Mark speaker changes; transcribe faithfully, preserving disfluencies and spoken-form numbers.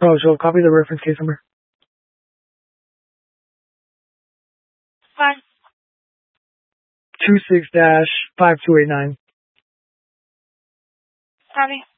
Speaker 1: Oh, so copy the reference case number.
Speaker 2: Fine.
Speaker 1: Two six dash five two eight nine.
Speaker 2: Copy.